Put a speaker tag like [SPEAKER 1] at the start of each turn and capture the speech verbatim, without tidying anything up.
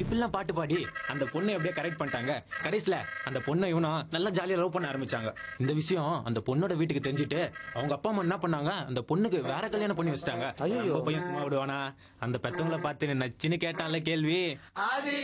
[SPEAKER 1] இப்படிலாம் பாட்டு பாடி அந்த பொண்ணை எப்படியே கரெக்ட் பண்ணிட்டாங்க. கடைசியில அந்த பொண்ணை இவனும் நல்லா ஜாலியா லவ் பண்ண ஆரம்பிச்சாங்க. இந்த விஷயம் அந்த பொண்ணோட வீட்டுக்கு தெரிஞ்சுட்டு அவங்க அப்பா அம்மா என்ன பண்ணாங்க, அந்த பொண்ணுக்கு வேற கல்யாணம் பண்ணி வச்சிட்டாங்க. பையன் சும்மா விடுவானா? அந்த பெத்தவங்களை பார்த்து நச்சுன்னு கேட்டான்ல கேள்வி.